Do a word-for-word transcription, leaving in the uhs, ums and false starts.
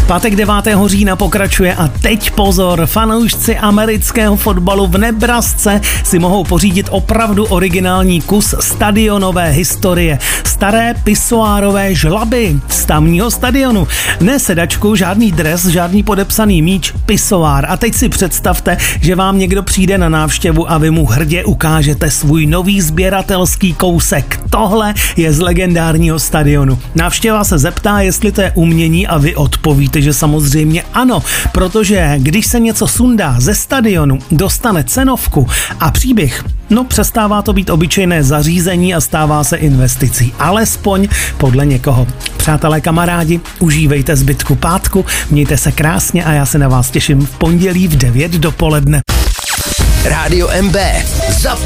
Pátek devátého října pokračuje a teď pozor, fanoušci amerického fotbalu v Nebrasce si mohou pořídit opravdu originální kus stadionové historie. Staré pisoárové žlaby z tamního stadionu. Ne sedačku, žádný dres, žádný podepsaný míč, pisoár. A teď si představte, že vám někdo přijde na návštěvu a vy mu hrdě ukážete svůj nový sběratelský kousek. Tohle je z legendárního stadionu. Návštěva se zeptá, jestli to je umění a vy odpovíte, že samozřejmě ano, protože když se něco sundá ze stadionu, dostane cenovku a příběh, no přestává to být obyčejné zařízení a stává se investicí. Alespoň podle někoho. Přátelé, kamarádi, užívejte zbytku pátku, mějte se krásně a já se na vás těším v pondělí v devět dopoledne. Rádio M B. Zapni